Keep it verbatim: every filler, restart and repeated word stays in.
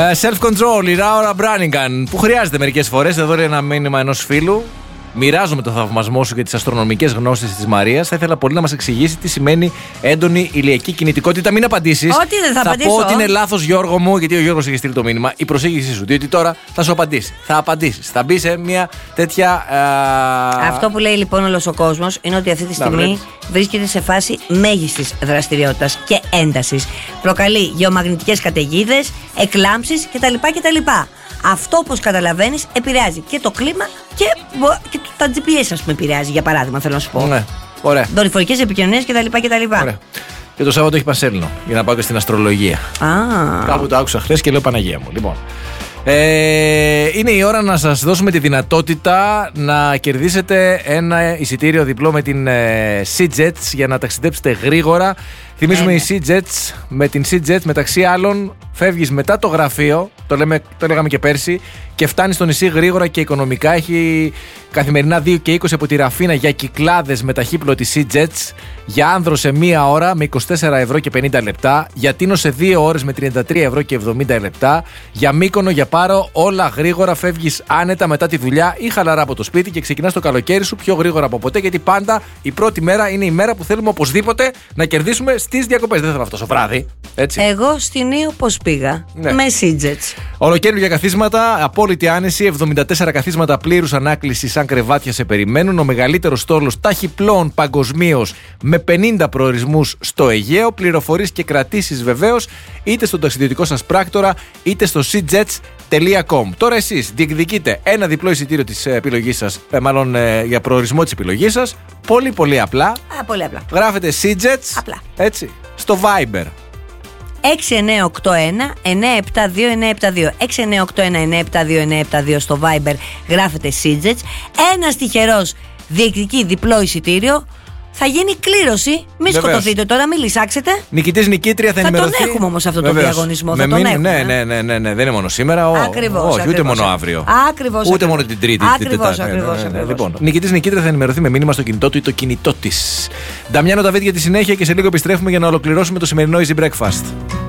Self-control, η Laura Branigan, που χρειάζεται μερικές φορές. Εδώ λέει ένα μήνυμα ενός φίλου. Μοιράζομαι το θαυμασμό σου για τις αστρονομικές γνώσεις της Μαρίας. Θα ήθελα πολύ να μας εξηγήσει τι σημαίνει έντονη ηλιακή κινητικότητα. Μην απαντήσεις. Ό,τι δεν θα, θα απαντήσω. πω ότι είναι λάθος, Γιώργο μου, γιατί ο Γιώργος έχει στείλει το μήνυμα. Η προσήγησή σου. Διότι τώρα θα σου απαντήσει. Θα απαντήσεις. Θα μπει σε μια τέτοια. Α... Αυτό που λέει λοιπόν όλος ο κόσμος είναι ότι αυτή τη στιγμή βρίσκεται σε φάση μέγιστης δραστηριότητας και έντασης. Προκαλεί γεωμαγνητικές καταιγίδες, εκλάμψεις κτλ. κτλ. Αυτό, όπως καταλαβαίνεις, επηρεάζει και το κλίμα και, και τα τζι πι ες, ας πούμε, επηρεάζει, για παράδειγμα, θέλω να σου πω. Ναι, ωραία. Δορυφορικές επικοινωνίες κτλ. κτλ. Ωραία. Και το Σάββατο έχει Πανσέλινο για να πάω και στην αστρολογία. Α. Κάπου το άκουσα χθες και λέω Παναγία μου. Λοιπόν. Ε, είναι η ώρα να σας δώσουμε τη δυνατότητα να κερδίσετε ένα εισιτήριο διπλό με την ε, SeaJets για να ταξιδέψετε γρήγορα. Θυμίζουμε, η SeaJets, με την SeaJets μεταξύ άλλων φεύγεις μετά το γραφείο, το, λέμε, το λέγαμε και πέρσι, και φτάνεις στο νησί γρήγορα και οικονομικά. Έχει καθημερινά δύο και είκοσι από τη Ραφίνα για Κυκλάδες με ταχύπλοτη SeaJets, για Άνδρο σε μία ώρα με είκοσι τέσσερα ευρώ και πενήντα λεπτά, για Τίνο σε δύο ώρες με τριάντα τρία ευρώ και εβδομήντα λεπτά, για Μύκονο, για Πάρο, όλα γρήγορα. Φεύγεις άνετα μετά τη δουλειά ή χαλαρά από το σπίτι και ξεκινάς το καλοκαίρι σου πιο γρήγορα από ποτέ, γιατί πάντα η πρώτη μέρα είναι η μέρα που θέλουμε οπωσδήποτε να κερδίσουμε στις διακοπές. Δεν θέλω αυτό το βράδυ. Έτσι. Εγώ στην Ήο πώς πήγα? Ναι. Με SeaJets. Ολοκαίρια καθίσματα, απόλυτη άνεση, εβδομήντα τέσσερα καθίσματα πλήρους ανάκλησης σαν κρεβάτια σε περιμένουν. Ο μεγαλύτερος στόλος ταχυπλών παγκοσμίως με πενήντα προορισμούς στο Αιγαίο. Πληροφορίες και κρατήσεις βεβαίως είτε στον ταξιδιωτικό σας πράκτορα είτε στο seajets τελεία com. Τώρα εσείς διεκδικείτε ένα διπλό εισιτήριο της επιλογής σας, ε, μάλλον ε, για προορισμό της επιλογής σας. Πολύ πολύ απλά. Α, πολύ απλά. Γράφετε SeaJets, απλά. Έτσι, στο Viber. έξι εννιά οκτώ ένα εννιά επτά δύο εννιά επτά δύο. έξι εννιά οκτώ ένα εννιά επτά δύο εννιά επτά δύο στο Viber γράφετε SeaJets. Ένας τυχερός διεκδικεί διπλό εισιτήριο. Θα γίνει κλήρωση. Μην Βεβαίως. σκοτωθείτε τώρα, μην λυσάξετε. Νικητής, νικήτρια θα, θα ενημερωθεί. Τον έχουμε όμως αυτό το Βεβαίως. διαγωνισμό. Με θα τον μήνυμα, έχουμε. ναι, ναι, ναι, ναι, ναι, δεν είναι μόνο σήμερα. Ο, Ακριβώς, όχι, ακριβώς, ούτε μόνο αύριο. Ακριβώς, ούτε ακριβώς. μόνο την Τρίτη. Ακριβώς, την ακριβώς, ναι, ναι, ναι, ακριβώς. Λοιπόν, νικητής, νικήτρια θα ενημερωθεί με μήνυμα στο κινητό του ή το κινητό της. Νταμιάνο Νταβίδ για τη συνέχεια και σε λίγο επιστρέφουμε για να ολοκληρώσουμε το σημερινό Easy Breakfast.